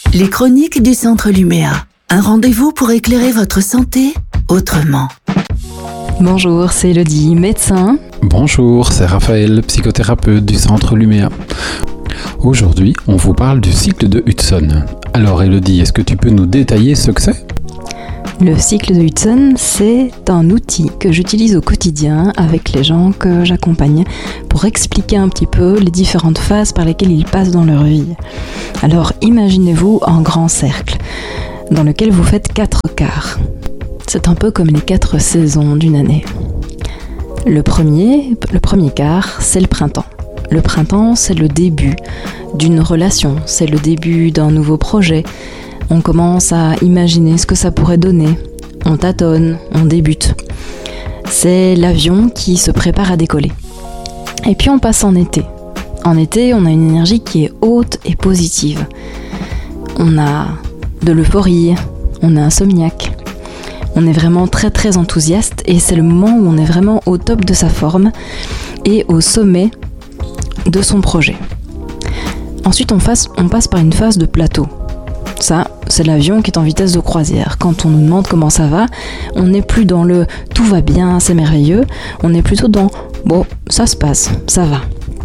Les chroniques du Centre Luméa. Un rendez-vous pour éclairer votre santé autrement. Bonjour, c'est Elodie, médecin. Bonjour, c'est Raphaël, psychothérapeute du Centre Luméa. Aujourd'hui, on vous parle du cycle de Hudson. Alors Elodie, est-ce que tu peux nous détailler ce que c'est ? Le cycle de Hudson, c'est un outil que j'utilise au quotidien avec les gens que j'accompagne pour expliquer un petit peu les différentes phases par lesquelles ils passent dans leur vie. Alors imaginez-vous un grand cercle dans lequel vous faites 4 quarts. C'est un peu comme les 4 saisons d'une année. Le premier quart, c'est le printemps. Le printemps, c'est le début d'une relation, c'est le début d'un nouveau projet. On commence à imaginer ce que ça pourrait donner. On tâtonne, on débute. C'est l'avion qui se prépare à décoller. Et puis on passe en été. En été, on a une énergie qui est haute et positive. On a de l'euphorie, on est insomniaque. On est vraiment très très enthousiaste et c'est le moment où on est vraiment au top de sa forme et au sommet de son projet. Ensuite, on passe par une phase de plateau. Ça, c'est l'avion qui est en vitesse de croisière. Quand on nous demande comment ça va, on n'est plus dans le « tout va bien, c'est merveilleux », on est plutôt dans « bon, ça se passe, ça va ».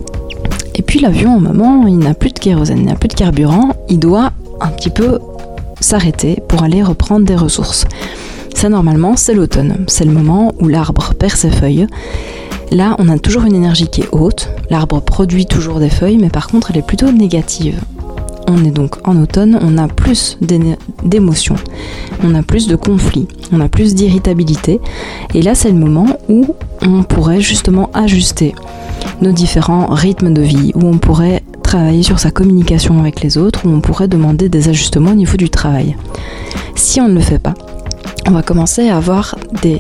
Et puis l'avion, au moment, il n'a plus de kérosène, il n'a plus de carburant, il doit un petit peu s'arrêter pour aller reprendre des ressources. Ça, normalement, c'est l'automne. C'est le moment où l'arbre perd ses feuilles. Là, on a toujours une énergie qui est haute. L'arbre produit toujours des feuilles, mais par contre, elle est plutôt négative. On est donc en automne, on a plus d'émotions, on a plus de conflits, on a plus d'irritabilité. Et là, c'est le moment où on pourrait justement ajuster nos différents rythmes de vie, où on pourrait travailler sur sa communication avec les autres, où on pourrait demander des ajustements au niveau du travail. Si on ne le fait pas, on va commencer à avoir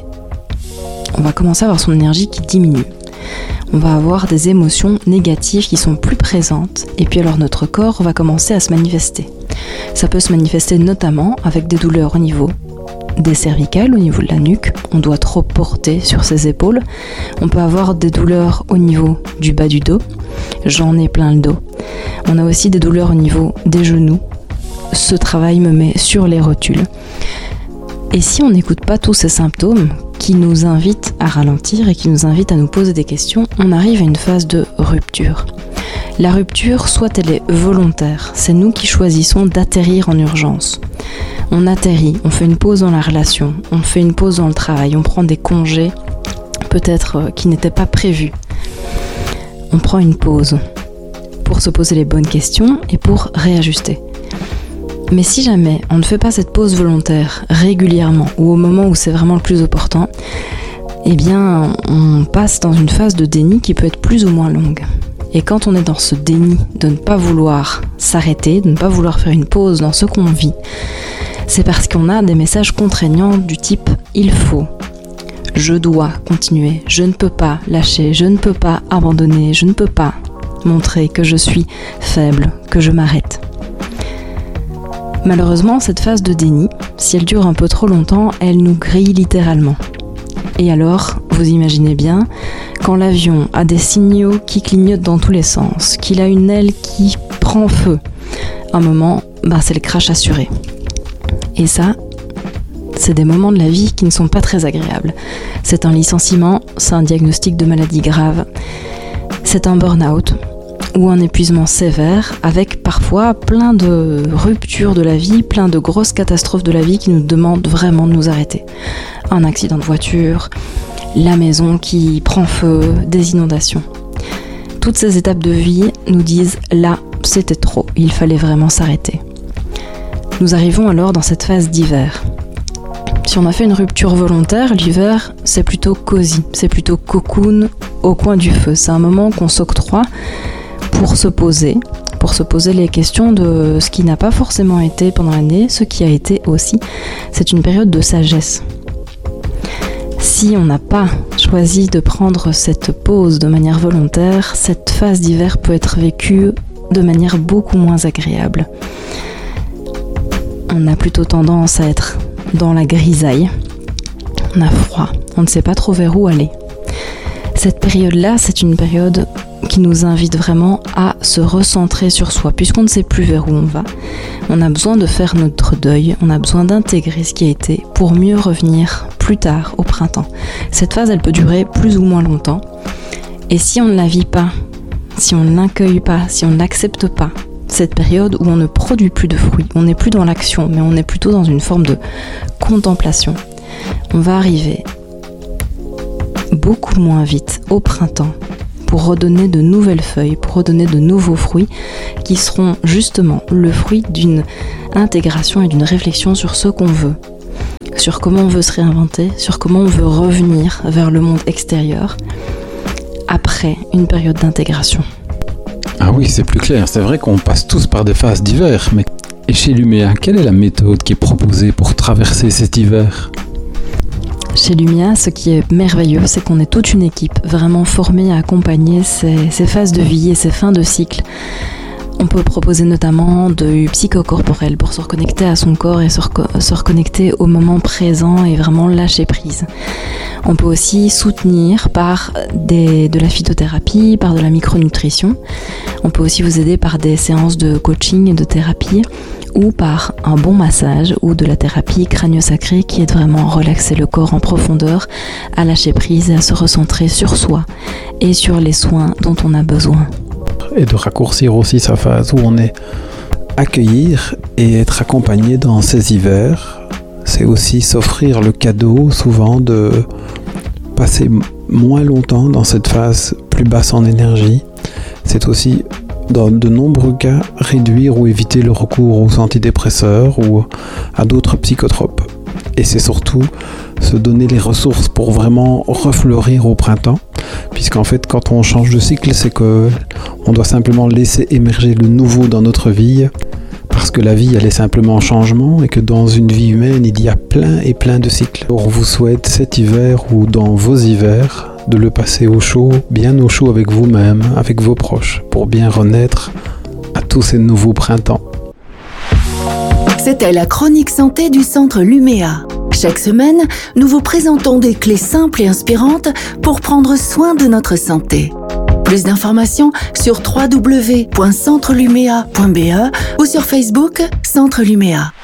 son énergie qui diminue. On va avoir des émotions négatives qui sont plus présentes et puis alors notre corps va commencer à se manifester. Ça peut se manifester notamment avec des douleurs au niveau des cervicales, au niveau de la nuque. On doit trop porter sur ses épaules. On peut avoir des douleurs au niveau du bas du dos. J'en ai plein le dos. On a aussi des douleurs au niveau des genoux. Ce travail me met sur les rotules. Et si on n'écoute pas tous ces symptômes qui nous invitent à ralentir et qui nous invitent à nous poser des questions, on arrive à une phase de rupture. La rupture, soit elle est volontaire, c'est nous qui choisissons d'atterrir en urgence. On atterrit, on fait une pause dans la relation, on fait une pause dans le travail, on prend des congés, peut-être qui n'étaient pas prévus. On prend une pause pour se poser les bonnes questions et pour réajuster. Mais si jamais on ne fait pas cette pause volontaire régulièrement ou au moment où c'est vraiment le plus opportun, eh bien on passe dans une phase de déni qui peut être plus ou moins longue. Et quand on est dans ce déni de ne pas vouloir s'arrêter, de ne pas vouloir faire une pause dans ce qu'on vit, c'est parce qu'on a des messages contraignants du type « il faut », « je dois continuer »,« je ne peux pas lâcher »,« je ne peux pas abandonner »,« je ne peux pas montrer que je suis faible, que je m'arrête ». Malheureusement, cette phase de déni, si elle dure un peu trop longtemps, elle nous grille littéralement. Et alors, vous imaginez bien, quand l'avion a des signaux qui clignotent dans tous les sens, qu'il a une aile qui prend feu, un moment, c'est le crash assuré. Et ça, c'est des moments de la vie qui ne sont pas très agréables. C'est un licenciement, c'est un diagnostic de maladie grave, c'est un burn-out, ou un épuisement sévère, avec parfois plein de ruptures de la vie, plein de grosses catastrophes de la vie qui nous demandent vraiment de nous arrêter. Un accident de voiture, la maison qui prend feu, des inondations. Toutes ces étapes de vie nous disent « là, c'était trop, il fallait vraiment s'arrêter ». Nous arrivons alors dans cette phase d'hiver. Si on a fait une rupture volontaire, l'hiver, c'est plutôt cosy, c'est plutôt cocoon au coin du feu. C'est un moment qu'on s'octroie pour se poser les questions de ce qui n'a pas forcément été pendant l'année, ce qui a été aussi. C'est une période de sagesse. Si on n'a pas choisi de prendre cette pause de manière volontaire, cette phase d'hiver peut être vécue de manière beaucoup moins agréable. On a plutôt tendance à être dans la grisaille. On a froid, on ne sait pas trop vers où aller. Cette période-là, c'est une période qui nous invite vraiment à se recentrer sur soi. Puisqu'on ne sait plus vers où on va, on a besoin de faire notre deuil, on a besoin d'intégrer ce qui a été pour mieux revenir plus tard au printemps. Cette phase, elle peut durer plus ou moins longtemps. Et si on ne la vit pas, si on ne l'accueille pas, si on n'accepte pas cette période où on ne produit plus de fruits, on n'est plus dans l'action, mais on est plutôt dans une forme de contemplation, on va arriver beaucoup moins vite au printemps pour redonner de nouvelles feuilles, pour redonner de nouveaux fruits qui seront justement le fruit d'une intégration et d'une réflexion sur ce qu'on veut, sur comment on veut se réinventer, sur comment on veut revenir vers le monde extérieur après une période d'intégration. Ah oui, c'est plus clair. C'est vrai qu'on passe tous par des phases d'hiver. Mais et chez Lumea, quelle est la méthode qui est proposée pour traverser cet hiver ? Chez Lumea, ce qui est merveilleux, c'est qu'on est toute une équipe vraiment formée à accompagner ces phases de vie et ces fins de cycle. On peut proposer notamment du psychocorporel pour se reconnecter à son corps et se reconnecter au moment présent et vraiment lâcher prise. On peut aussi soutenir par de la phytothérapie, par de la micronutrition. On peut aussi vous aider par des séances de coaching et de thérapie ou par un bon massage ou de la thérapie crânio-sacrée qui aide vraiment à relaxer le corps en profondeur, à lâcher prise et à se recentrer sur soi et sur les soins dont on a besoin. Et de raccourcir aussi sa phase où on est accueillir et être accompagné dans ces hivers. C'est aussi s'offrir le cadeau souvent de passer moins longtemps dans cette phase plus basse en énergie. C'est aussi dans de nombreux cas réduire ou éviter le recours aux antidépresseurs ou à d'autres psychotropes. Et c'est surtout se donner les ressources pour vraiment refleurir au printemps, puisqu'en fait quand on change de cycle, c'est que on doit simplement laisser émerger le nouveau dans notre vie, parce que la vie elle est simplement en changement et que dans une vie humaine il y a plein et plein de cycles. On vous souhaite cet hiver ou dans vos hivers de le passer au chaud, bien au chaud avec vous-même, avec vos proches, pour bien renaître à tous ces nouveaux printemps. C'était la chronique santé du Centre Lumea. Chaque semaine, nous vous présentons des clés simples et inspirantes pour prendre soin de notre santé. Plus d'informations sur www.centrelumea.be ou sur Facebook Centre Lumea.